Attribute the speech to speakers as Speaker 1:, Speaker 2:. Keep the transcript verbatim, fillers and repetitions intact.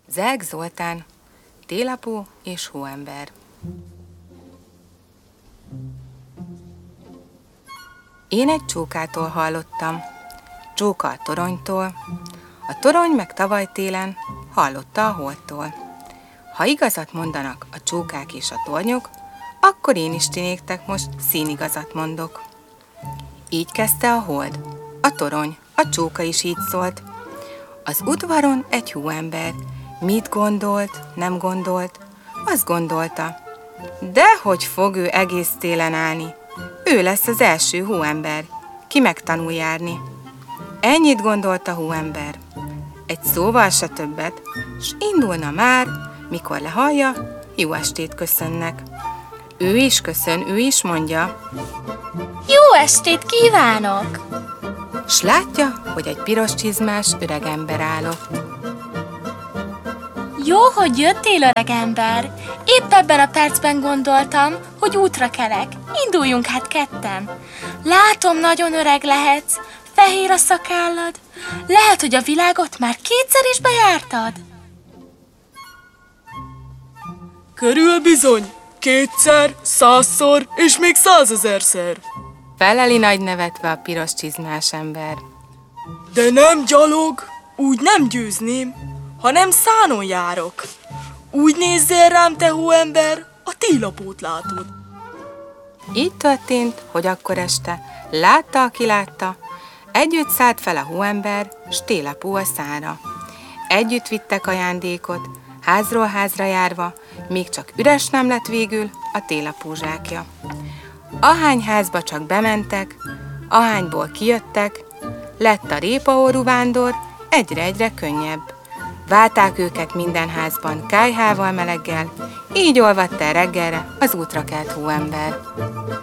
Speaker 1: Zelk Zoltán, télapó és hóember. Én egy csókától hallottam, csóka a toronytól, a torony meg tavaly télen hallotta a holdtól. Ha igazat mondanak a csókák és a tornyok, akkor én is ti néktek most színigazat mondok. Így kezdte a hold, a torony, a csóka is így szólt. Az udvaron egy hóember, mit gondolt, nem gondolt, azt gondolta. Dehogy fog ő egész télen állni, ő lesz az első hóember, ki megtanul járni. Ennyit gondolt a hóember, egy szóval se többet, s indulna már, mikor lehallja, jó estét köszönnek. Ő is köszön, ő is mondja.
Speaker 2: Jó estét kívánok!
Speaker 1: S látja, hogy egy piros csizmás öregember állott.
Speaker 2: Jó, hogy jöttél, öregember! Épp ebben a percben gondoltam, hogy útra kelek. Induljunk hát ketten. Látom, nagyon öreg lehetsz, fehér a szakállad. Lehet, hogy a világot már kétszer is bejártad?
Speaker 3: Körül bizony, kétszer, százszor és még százezerszer.
Speaker 1: Feleli nagy nevetve a piros csizmás ember.
Speaker 3: De nem gyalog, úgy nem győzném, hanem szánon járok. Úgy nézzél rám, te hóember, a télapót látod.
Speaker 1: Így történt, hogy akkor este látta, aki látta, együtt szállt fel a hóember, s télapó a szára. Együtt vittek ajándékot, házról házra járva, még csak üres nem lett végül a télapó zsákja. Ahány házba csak bementek, ahányból kijöttek, lett a répaorrú vándor egyre-egyre könnyebb. Válták őket minden házban kályhával meleggel, így olvadt el reggelre az útra kelt hóember.